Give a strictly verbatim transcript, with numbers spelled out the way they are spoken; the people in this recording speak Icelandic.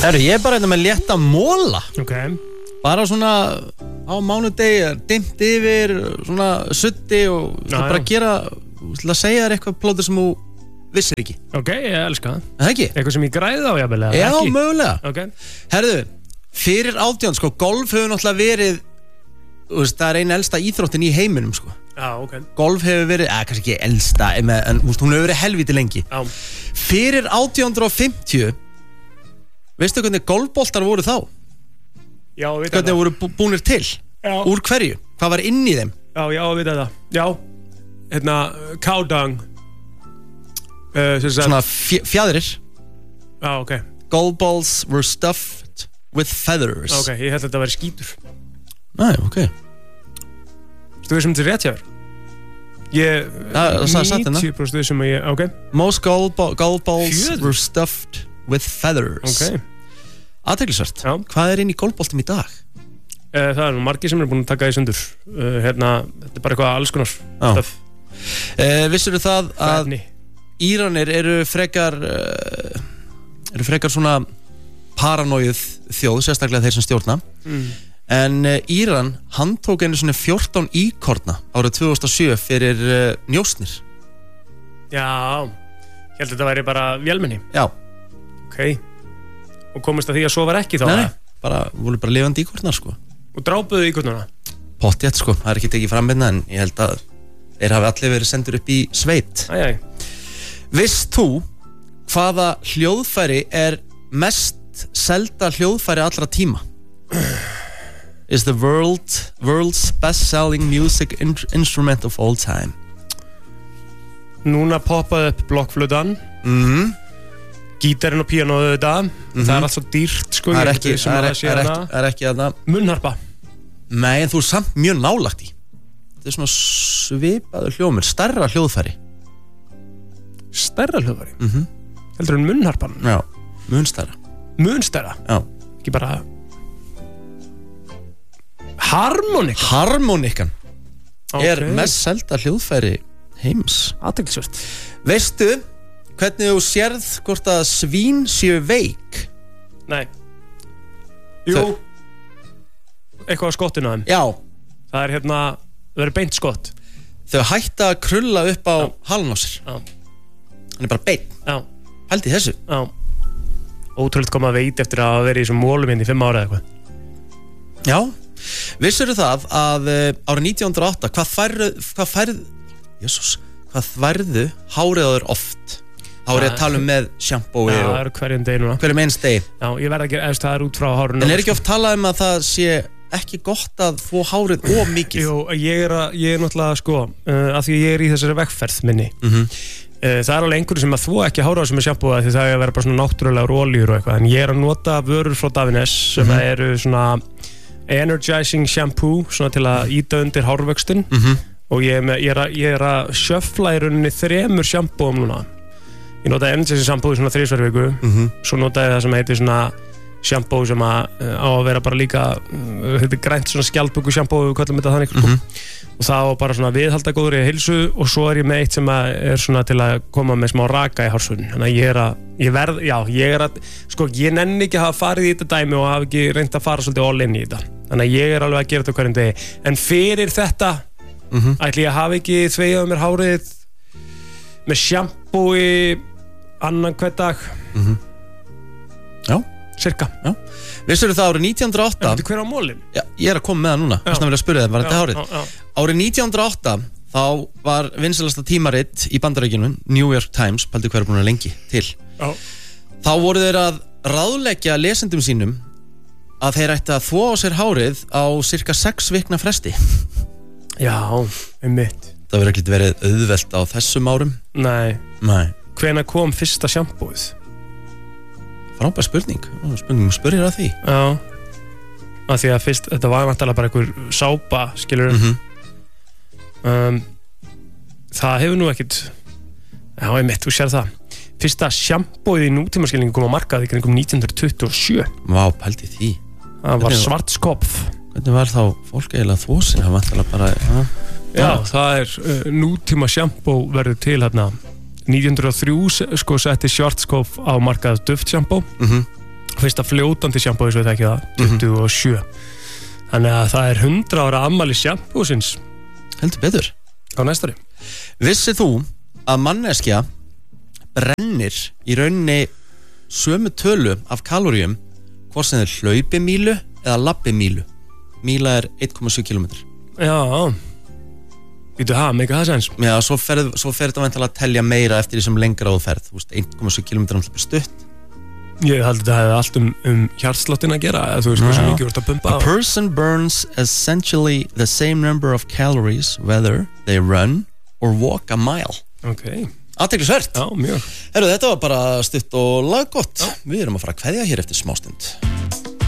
Herru, ég er bara hérna með létta móla. Ok. Bara svona á mánudegi, dimmt yfir, svona sutti og Já, bara já. gera, til að segja þér eitthvað plótur sem þú vissir ekki. Ok, ég elska það. Er það ekki? Eitthvað sem ég græði á, jafnvel, eða Já, ekki? mögulega. Ok. Herðu, fyrir átján, sko, golf hefur náttúrulega verið, þú veist, það er eina elsta íþróttin í heiminum, sko. Já, ok. Golf hefur verið, eða kannski ekki elsta, en, en þú veist, hún hefur verið helviti lengi. Já. Fyrir átján hundruð fimmtíu, veistu hvernig golfboltar voru þá? Já, við Hvernig þetta. voru bú- búnir til? Já. Úr hverju? Hvað var inn í þeim? Já, já, við þetta. Já. Hérna, cow dung. Uh, sem sagt. Svona fj- fjæðrir. Já, ok. Golf balls were stuffed with feathers. Ok, ég held að þetta væri skítur. Næ, ok. Stu við sem þetta er rétt hjá þér? Ég... Það- það sagði satt hérna. níutíu prósent við sem að ég... Ok. Most golf, ba- golf balls Fjöður? were stuffed with feathers. Ok. Athyglisvert. Já. Hvað er inn í golfboltum í dag? Uh, það er nú margir sem er búin að taka því sundur. Uh, hérna, þetta er bara eitthvað alls konar stöf. Uh, Vissirðu það að Hvernig? Íranir eru frekar uh, eru frekar svona paranóið þjóð, sérstaklega þeir sem stjórna. Mm. En uh, Íran, hann tók einu svona fjórtán íkorna árið tvö þúsund og sjö fyrir uh, njósnir. Já, ég held að þetta væri bara vélmenni. Já. Ok. Og komist að því að svo var ekki þá? Nei, eða? bara, voru bara lifandi íkornar, sko. Og drápuðu íkornana? Pottjætt, sko, það er ekki tekið fram hérna, en ég held að þeir hafi allir verið sendur upp í sveit. Æjæj. Vist þú hvaða hljóðfæri er mest selda hljóðfæri allra tíma? Is the world, world's best-selling music in instrument of all time? Núna poppaði upp blokkflutan. Mhm. Gítarinn og píanóðu þetta. Það er allt svo dýrt, sko. Það er ég ekki, veit sem það að er, sé er, hana. ekki, er ekki þarna. Munnharpa. Nei, en þú er samt mjög nálægt í. Þetta er svona svipaður hljómur, stærra hljóðfæri. Stærra hljóðfæri? Mhm. Heldur en munnharpan? Já, mun stærra. Mun stærra? Já. Ekki bara... Harmonika? Harmonikan Ok. er mest selda hljóðfæri heims. Athyglisvert. Veistu hvernig þú sérð hvort að svín séu veik? Nei. Jú. Þau- Eitthvað á skottinu á þeim. Já, Það er hérna, það er beint skott. þau hætta að krulla upp á halun á sér. Já. Hann er bara beinn. Já. Hældi þessu. Já. Ótrúlega koma að veit eftir að vera í þessum mólum hérna í fimm ára eða eitthvað. Já. Vissirðu það að uh, árið nítján hundruð og átta, hvað færðu, hvað færðu, jesús, hvað þværðu hárið á þér oft? Þá er ég að tala um með sjampói Já, það og er hverjum degi núna. hverjum eins degi. Já, ég verð að gera, eða það er út frá hárunu. En er ekki oft talað um að það sé ekki gott að þvo hárið of mikið? Jú, ég er, að, ég er náttúrulega, sko, uh, að því ég er í þessari vegferð minni. Mhm. uh, Það er alveg einhverju sem að þvo ekki hárað sem er sjampóða því það er að vera bara svona náttúrulegar oljur og eitthvað. En ég er að nota vörur frá Davines sem Mhm. eru svona energizing shampoo, svona til að íta undir hárvöxtin. Mhm. Og ég er, með, ég er að, ég er að sjöfla í rauninni þremur sjampóum núna. Ég notaði energizing shampoo í svona þrisvar í viku. Mhm. Svo notaði það sem heitir svona shampoo sem að, uh, á að vera bara líka uh, þetta er grænt svona skjaldböku shampoo við kallum þetta þannig sko. Mhm. Og það á bara svona viðhalda góður í heilsu og svo er ég með eitt sem að er svona til að koma með smá raka í hársunni. Þannig að ég er að, ég verð, já, ég er að sko, ég nenni ekki að hafa farið í þetta dæmi og hafa ekki reynt að fara svolítið all in í þetta. Þannig að ég er alveg að gera þetta hverjum degi. En fyrir þetta Mhm. ætli ég hafi ekki þvegið mér hárið með shampói annan hvern dag. Mhm. Já. Cirka. Já. Vissirðu það árið nítján hundruð og átta? Þetta er hver á mólin? Já, ég er að koma með það núna. Þess vegna vil ég spyrja það, var þetta hárið? Já, já. Árið nítján hundruð og átta þá var vinsælasta tímarit í Bandaríkjunum, New York Times, pældi hver er búin að lengi til. Já. Þá voru þeir að ráðleggja lesendum sínum að þeir ætti að þvo á sér hárið á cirka sex vikna fresti. Já, einmitt. Það verður ekkert verið auðvelt á þessum árum. Nei. Nei. Hvenær kom fyrsta sjampóið? Frábær spurning. Spurning, spurðir að því. Já. Af því að fyrst, þetta var vantarlega bara einhver sápa, skilur. Mhm. um, það hefur nú ekkit, já, einmitt, þú sér það. Fyrsta sjampóið í nútímaskilningu kom á markað í kringum nítján hundruð tuttugu og sjö. Vá, pældi því. Það var Hvernig- Schwarzkopf. Hvernig var þá fólk eiginlega að þvo sig? Það var vantarlega bara, ja. Já, það er uh, nútíma sjampó verður til hérna nítján hundruð og þrjú, sko, setti Schwarzkopf á markað duftsjampó. Mhm. fyrsta fljótandi sjampói svo ég þekki það, tuttugu og sjö þannig að það er hundrað ára afmæli sjampósins Heldur betur á næstari. Vissið þú að manneskja brennir í rauninni sömu tölu af kaloríum hvort sem þeir hlaupi mílu eða labbi mílu. Míla er einn komma sjö kílómetrar. Já, býtu það, mega það sens. Já, svo fer, svo fer þetta vantilega að telja meira eftir því sem lengra þú ferð. Þú veist, einn komma sjö kílómetrar er alltaf stutt. Ég held að þetta hefði allt um, um hjartsláttin að gera, eða þú veist hversu mikið voru að pumpa á. A person burns essentially the same number of calories whether they run or walk a mile. Ok. Athyglisvert. Já, mjög. Herru, þetta var bara stutt og laggott. Við erum að fara að kveðja hér eftir smástund.